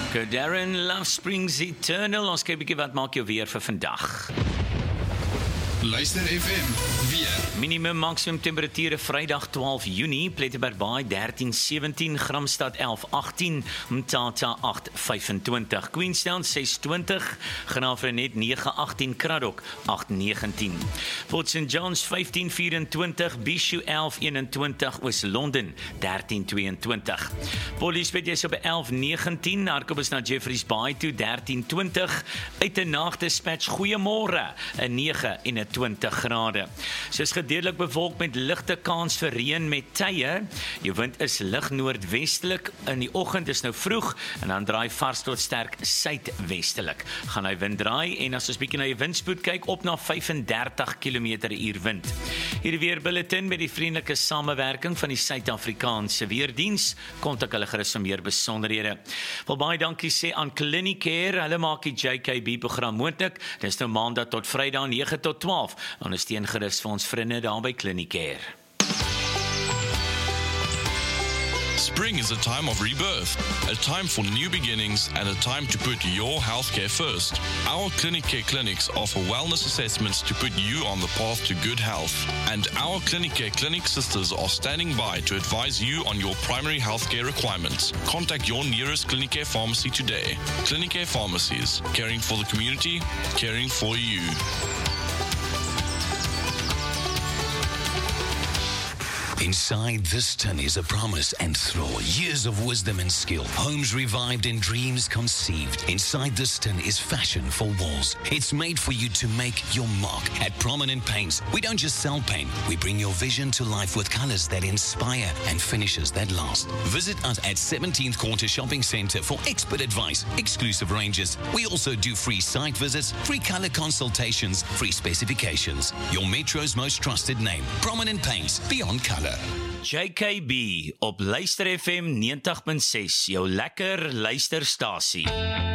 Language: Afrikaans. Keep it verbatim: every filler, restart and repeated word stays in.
Good, Darren, Love Springs Eternal. Ons kyk 'n bietjie wat maak jou weer vir vandag. Luister F M, weer. Minimum maksimum temperature Vrydag twaalf Junie, Plettenberg Baai dertien sewentien, Gramstad elf agtien, Mthatha agt vyfentwintig, Queenstown ses twintig, Graafrenet nege agtien, Kraddock agt negentien, Port Saint John's vyftien vyfentwintig, Bishu elf eenentwintig, Oos-London dertien tweeëntwintig, Port Elizabeth is op elf negentien, Harkobus na Jeffreys Bay toe dertien twintig, Uitenhage Dispatch goeiemôre, 'n nege en 'n twintig grade. So is gedeeltelik bewolk met ligte kans vir reën met tye. Jou wind is lig noordwestelik. In die oggend is nou vroeg en dan draai vars tot sterk suidwestelik. Gaan hy wind draai en as ons bietjie na die windspoed kyk, op na vyfendertig kilometer per uur wind. Hierdie weerbulletin met die vriendelike samewerking van die Suid-Afrikaanse Weerdiens. Kontak hulle gerus vir meer besonderhede. Wel baie dankie sê aan Clinicare. Hulle maak die J K B program moontlik. Dis nou maandag tot Vrydag nege tot twaalf. Ondersteun gerus vir ons vriende daar by Clinicare. Spring is a time of rebirth, a time for new beginnings and a time to put your healthcare first. Our Clinicare clinics offer wellness assessments to put you on the path to good health. And our Clinicare clinic sisters are standing by to advise you on your primary healthcare requirements. Contact your nearest Clinicare pharmacy today. Clinicare Pharmacies, caring for the community, caring for you. Inside this tin is a promise and throw, years of wisdom and skill, homes revived and dreams conceived. Inside this tin is fashion for walls. It's made for you to make your mark. At Prominent Paints, we don't just sell paint, we bring your vision to life with colors that inspire and finishes that last. Visit us at seventeenth Quarter Shopping Centre for expert advice, exclusive ranges. We also do free site visits, free color consultations, free specifications. Your Metro's most trusted name, Prominent Paints, beyond color. J K B op Luister F M negentig punt ses, jou lekker luisterstasie.